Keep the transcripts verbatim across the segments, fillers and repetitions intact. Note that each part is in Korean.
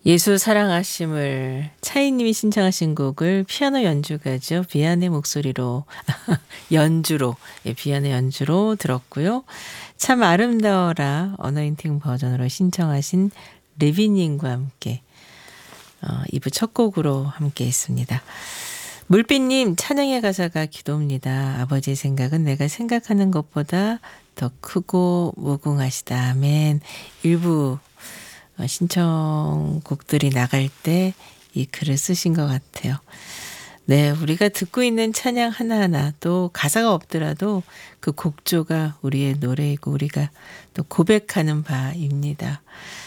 예수 사랑하심을 차이님이 신청하신 곡을 피아노 연주가죠. 비안의 목소리로 연주로 예, 비안의 연주로 들었고요. 참 아름다워라 어너인팅 버전으로 신청하신 리비님과 함께 어, 이 부 첫 곡으로 함께 했습니다. 물빛님 찬양의 가사가 기도입니다. 아버지의 생각은 내가 생각하는 것보다 더 크고 무궁하시다. 아멘. 일부 신청곡들이 나갈 때 이 글을 쓰신 것 같아요. 네, 우리가 듣고 있는 찬양 하나하나 또 가사가 없더라도 그 곡조가 우리의 노래이고 우리가 또 고백하는 바입니다.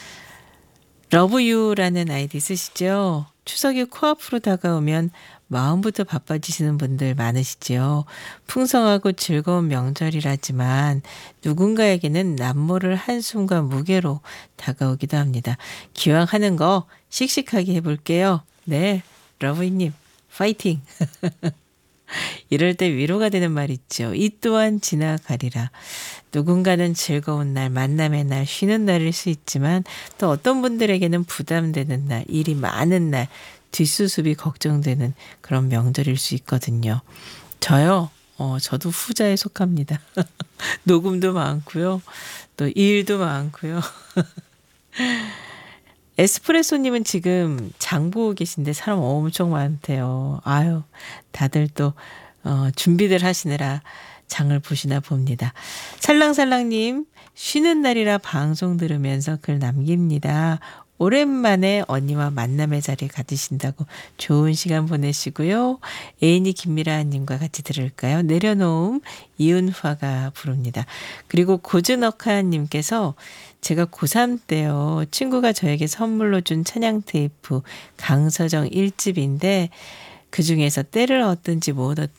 러브유라는 아이디 쓰시죠? 추석이 코앞으로 다가오면 마음부터 바빠지시는 분들 많으시죠. 풍성하고 즐거운 명절이라지만 누군가에게는 남모를 한숨과 무게로 다가오기도 합니다. 기왕 하는 거 씩씩하게 해볼게요. 네, 러브이님 파이팅! 이럴 때 위로가 되는 말 있죠. 이 또한 지나가리라. 누군가는 즐거운 날, 만남의 날, 쉬는 날일 수 있지만 또 어떤 분들에게는 부담되는 날, 일이 많은 날, 뒷수습이 걱정되는 그런 명절일 수 있거든요. 저요, 어, 저도 후자에 속합니다. 녹음도 많고요. 또 일도 많고요. 에스프레소님은 지금 장 보고 계신데 사람 엄청 많대요. 아유, 다들 또 어, 준비들 하시느라 장을 보시나 봅니다. 살랑살랑님, 쉬는 날이라 방송 들으면서 글 남깁니다. 오랜만에 언니와 만남의 자리 가지신다고 좋은 시간 보내시고요. 애인이 김미라님과 같이 들을까요? 내려놓음 이은화가 부릅니다. 그리고 고즈넉하님께서 제가 고삼 때요. 친구가 저에게 선물로 준 찬양 테이프 강서정 일 집인데 그중에서 때를 얻든지 못 얻든지